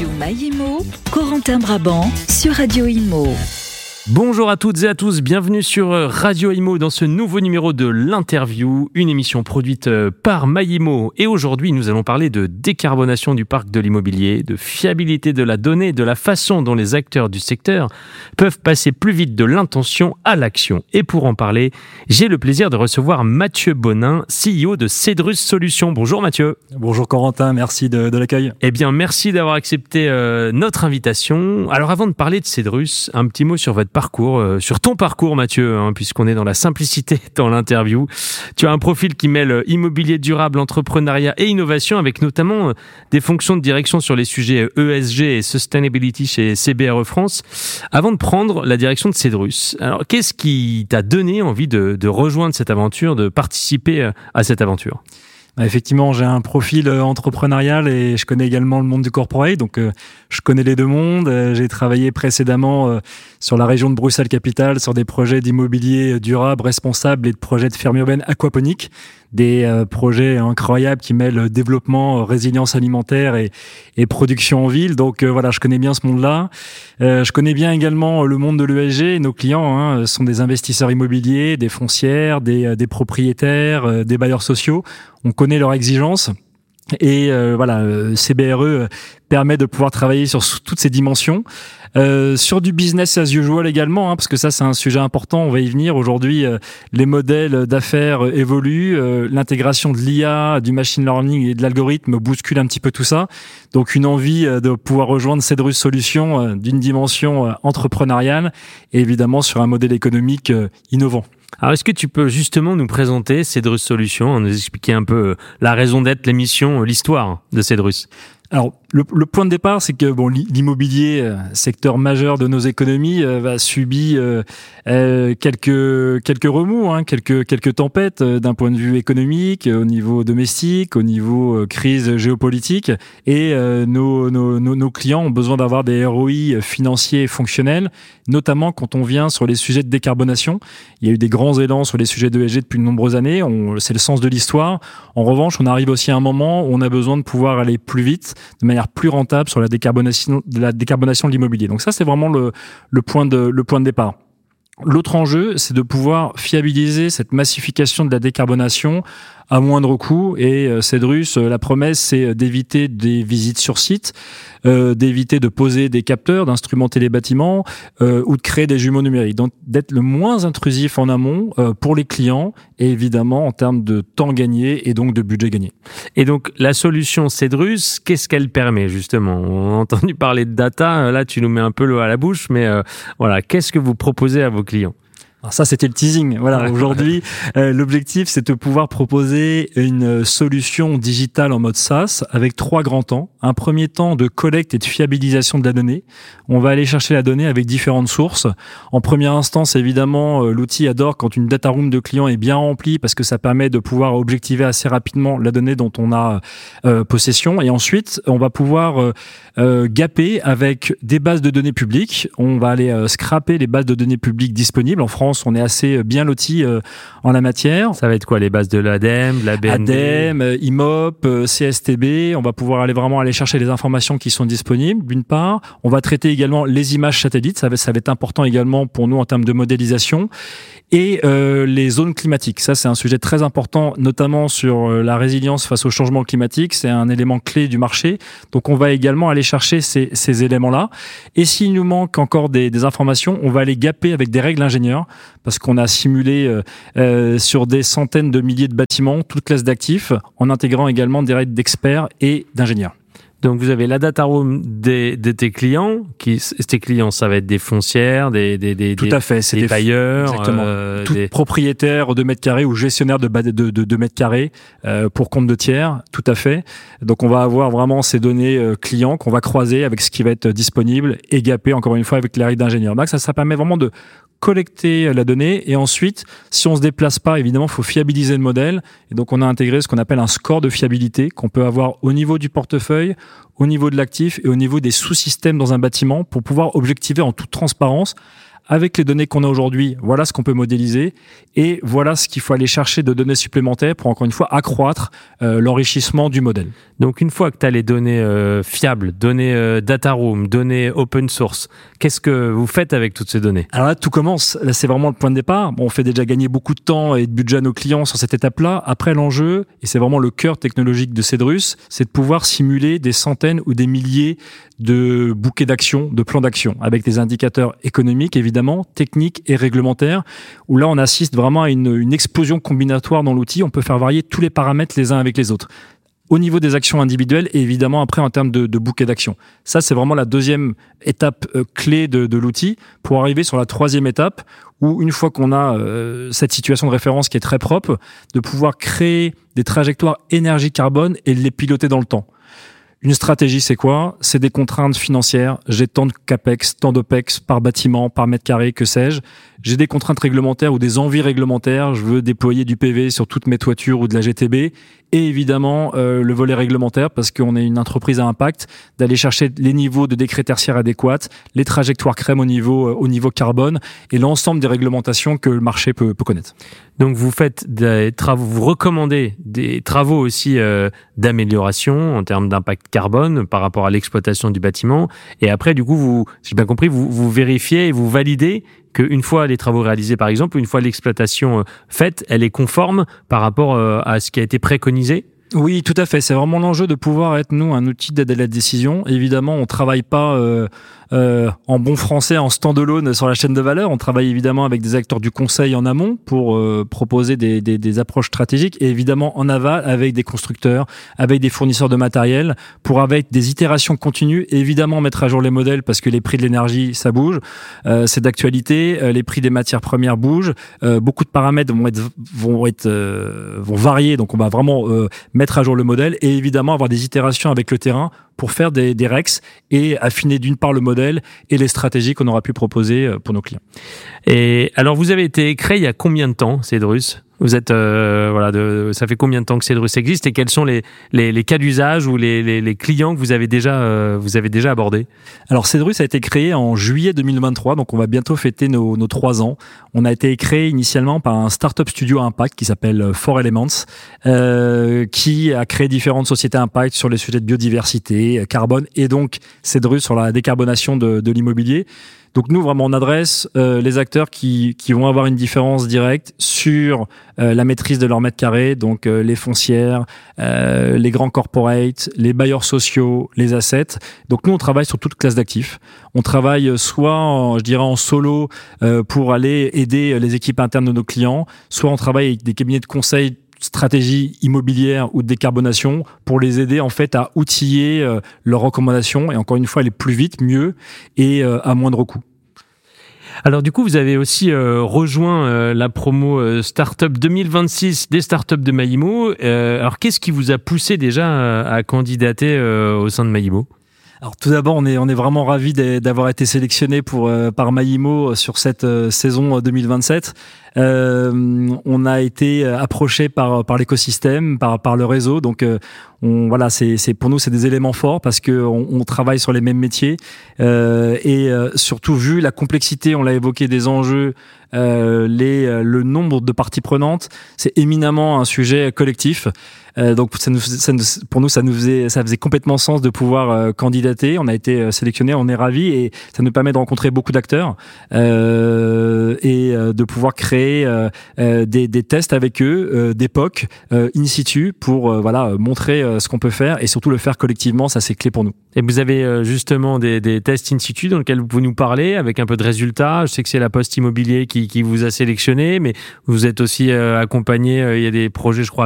L'interview MyImmo, Corentin Brabant sur Radio Immo. Bonjour à toutes et à tous, bienvenue sur Radio Immo dans ce nouveau numéro de l'interview, une émission produite par MyImmo. Et aujourd'hui, nous allons parler de décarbonation du parc de l'immobilier, de fiabilité de la donnée, de la façon dont les acteurs du secteur peuvent passer plus vite de l'intention à l'action. Et pour en parler, j'ai le plaisir de recevoir Mathieu Bonin, CEO de Cedrus Solutions. Bonjour Mathieu. Bonjour Corentin, merci de l'accueil. Eh bien, merci d'avoir accepté notre invitation. Alors avant de parler de Cedrus, un petit mot sur votre parcours, sur ton parcours Mathieu, puisqu'on est dans la simplicité dans l'interview. Tu as un profil qui mêle immobilier durable, entrepreneuriat et innovation, avec notamment des fonctions de direction sur les sujets ESG et Sustainability chez CBRE France, avant de prendre la direction de Cedrus. Alors, qu'est-ce qui t'a donné envie de rejoindre cette aventure, de participer à cette aventure ? Effectivement, j'ai un profil entrepreneurial et je connais également le monde du corporate, donc je connais les deux mondes. J'ai travaillé précédemment sur la région de Bruxelles-Capitale sur des projets d'immobilier durable, responsable et de projets de ferme urbaine aquaponique, des projets incroyables qui mêlent développement, résilience alimentaire et production en ville. Donc voilà, je connais bien ce monde-là. Je connais bien également le monde de l'ESG. Nos clients sont des investisseurs immobiliers, des foncières, des propriétaires, des bailleurs sociaux. On connaît leurs exigences et CBRE permet de pouvoir travailler sur toutes ces dimensions. Sur du business as usual également, parce que ça c'est un sujet important, on va y venir. Aujourd'hui, les modèles d'affaires évoluent, l'intégration de l'IA, du machine learning et de l'algorithme bouscule un petit peu tout ça. Donc une envie de pouvoir rejoindre Cedrus Solutions d'une dimension entrepreneuriale et évidemment sur un modèle économique innovant. Alors, est-ce que tu peux justement nous présenter Cedrus Solutions, nous expliquer un peu la raison d'être, l'émission, l'histoire de Cedrus ? Alors, le point de départ, c'est que l'immobilier, secteur majeur de nos économies, va subir quelques remous, quelques tempêtes d'un point de vue économique, au niveau domestique, au niveau crise géopolitique, et nos clients ont besoin d'avoir des ROI financiers et fonctionnels, notamment quand on vient sur les sujets de décarbonation. Il y a eu des grands élans sur les sujets d'ESG depuis de nombreuses années, c'est le sens de l'histoire. En revanche, on arrive aussi à un moment où on a besoin de pouvoir aller plus vite, de manière plus rentable sur la décarbonation de l'immobilier. Donc ça, c'est vraiment le point de départ. L'autre enjeu, c'est de pouvoir fiabiliser cette massification de la décarbonation à moindre coût. Et Cedrus, la promesse, c'est d'éviter des visites sur site, d'éviter de poser des capteurs, d'instrumenter les bâtiments ou de créer des jumeaux numériques. Donc d'être le moins intrusif en amont pour les clients et évidemment en termes de temps gagné et donc de budget gagné. Et donc la solution Cedrus, qu'est-ce qu'elle permet justement ? On a entendu parler de data, là tu nous mets un peu l'eau à la bouche, mais qu'est-ce que vous proposez à vos clients ? Alors ça, c'était le teasing. Voilà, aujourd'hui, l'objectif, c'est de pouvoir proposer une solution digitale en mode SaaS avec 3 grands temps. Un premier temps de collecte et de fiabilisation de la donnée. On va aller chercher la donnée avec différentes sources. En première instance, évidemment, l'outil adore quand une data room de clients est bien remplie parce que ça permet de pouvoir objectiver assez rapidement la donnée dont on a possession. Et ensuite, on va pouvoir gapper avec des bases de données publiques. On va aller scraper les bases de données publiques disponibles. En France, on est assez bien lotis en la matière. Ça va être quoi, les bases de l'ADEME, de la BND ? ADEME, IMOP, CSTB. On va pouvoir vraiment aller chercher les informations qui sont disponibles, d'une part. On va traiter également les images satellites. Ça va être important également pour nous en termes de modélisation. Et les zones climatiques. Ça, c'est un sujet très important, notamment sur la résilience face au changement climatique. C'est un élément clé du marché. Donc, on va également aller chercher ces éléments-là. Et s'il nous manque encore des informations, on va aller gapper avec des règles ingénieurs, parce qu'on a simulé sur des centaines de milliers de bâtiments, toute classe d'actifs, en intégrant également des règles d'experts et d'ingénieurs. Donc, vous avez la data room de tes clients. Tes clients, ça va être des foncières, tout à fait, c'est des bailleurs. Exactement. Tout propriétaire de mètres carrés ou gestionnaire de mètres carrés pour compte de tiers. Tout à fait. Donc, on va avoir vraiment ces données clients qu'on va croiser avec ce qui va être disponible et gapper, encore une fois, avec les règles d'ingénieurs. Donc, ça permet vraiment de collecter la donnée et ensuite, si on se déplace pas, évidemment, il faut fiabiliser le modèle. Et donc, on a intégré ce qu'on appelle un score de fiabilité qu'on peut avoir au niveau du portefeuille, au niveau de l'actif et au niveau des sous-systèmes dans un bâtiment pour pouvoir objectiver en toute transparence avec les données qu'on a aujourd'hui, voilà ce qu'on peut modéliser et voilà ce qu'il faut aller chercher de données supplémentaires pour, encore une fois, accroître l'enrichissement du modèle. Donc, une fois que tu as les données fiables, données data room, données open source, qu'est-ce que vous faites avec toutes ces données? Alors là, tout commence. Là, c'est vraiment le point de départ. Bon, on fait déjà gagner beaucoup de temps et de budget à nos clients sur cette étape-là. Après, l'enjeu, et c'est vraiment le cœur technologique de Cedrus, c'est de pouvoir simuler des centaines ou des milliers de bouquets d'actions, de plans d'action, avec des indicateurs économiques, évidemment, techniques et réglementaires, où là, on assiste vraiment à une explosion combinatoire dans l'outil. On peut faire varier tous les paramètres les uns avec les autres, au niveau des actions individuelles et évidemment après en termes de bouquet d'actions. Ça, c'est vraiment la deuxième étape clé de l'outil pour arriver sur la troisième étape où, une fois qu'on a cette situation de référence qui est très propre, de pouvoir créer des trajectoires énergie-carbone et de les piloter dans le temps. Une stratégie, c'est quoi? C'est des contraintes financières. J'ai tant de CAPEX, tant d'OPEX par bâtiment, par mètre carré, que sais-je. J'ai des contraintes réglementaires ou des envies réglementaires. Je veux déployer du PV sur toutes mes toitures ou de la GTB. Et évidemment, le volet réglementaire, parce qu'on est une entreprise à impact, d'aller chercher les niveaux de décrets tertiaires adéquats, les trajectoires crème au niveau carbone et l'ensemble des réglementations que le marché peut connaître. Donc, vous faites des travaux, vous recommandez des travaux aussi d'amélioration en termes d'impact carbone par rapport à l'exploitation du bâtiment. Et après, du coup, j'ai bien compris, vous vérifiez et vous validez qu'une fois les travaux réalisés, par exemple, une fois l'exploitation faite, elle est conforme par rapport à ce qui a été préconisé? Oui, tout à fait. C'est vraiment l'enjeu de pouvoir être, nous, un outil d'aide à la décision. Évidemment, on travaille pas en bon français, en stand-alone sur la chaîne de valeur. On travaille évidemment avec des acteurs du conseil en amont pour proposer des approches stratégiques et évidemment en aval avec des constructeurs, avec des fournisseurs de matériel pour, avec des itérations continues, évidemment mettre à jour les modèles parce que les prix de l'énergie, ça bouge. C'est d'actualité. Les prix des matières premières bougent. Beaucoup de paramètres vont varier. Donc, on va vraiment mettre à jour le modèle et évidemment avoir des itérations avec le terrain pour faire des REX et affiner d'une part le modèle et les stratégies qu'on aura pu proposer pour nos clients. Et alors, vous avez été créé il y a combien de temps, Cedrus? Vous êtes ça fait combien de temps que Cedrus existe et quels sont les cas d'usage ou les clients que vous avez déjà abordés? Alors, Cedrus a été créé en juillet 2023, donc on va bientôt fêter nos 3 ans. On a été créé initialement par un startup studio impact qui s'appelle 4Elements, qui a créé différentes sociétés impact sur les sujets de biodiversité, carbone et donc Cedrus sur la décarbonation de l'immobilier. Donc nous, vraiment, on adresse les acteurs qui vont avoir une différence directe sur la maîtrise de leur mètre carré, donc les foncières, les grands corporates, les bailleurs sociaux, les assets. Donc nous, on travaille sur toute classe d'actifs. On travaille soit, en solo pour aller aider les équipes internes de nos clients, soit on travaille avec des cabinets de conseil stratégie immobilière ou de décarbonation pour les aider en fait à outiller leurs recommandations et encore une fois aller plus vite, mieux et à moindre coût. Alors du coup, vous avez aussi rejoint la promo Startup 2026 des startups de Maïmo. Alors qu'est-ce qui vous a poussé déjà à candidater au sein de Maïmo ? Alors tout d'abord, on est vraiment ravis d'avoir été sélectionné par Maïmo sur cette saison 2027. On a été approché par l'écosystème, par le réseau. Donc c'est pour nous c'est des éléments forts parce que on travaille sur les mêmes métiers et surtout vu la complexité, on l'a évoqué, des enjeux, le nombre de parties prenantes, c'est éminemment un sujet collectif. Donc pour nous ça faisait complètement sens de pouvoir candidater. On a été sélectionné, on est ravis et ça nous permet de rencontrer beaucoup d'acteurs et de pouvoir créer des tests avec eux, des POC in situ pour montrer ce qu'on peut faire et surtout le faire collectivement. Ça, c'est clé pour nous. Et vous avez justement des tests in situ dans lesquels vous nous parlez avec un peu de résultats. Je sais que c'est la Poste Immobilier qui vous a sélectionné, mais vous êtes aussi accompagné. Il y a des projets, je crois,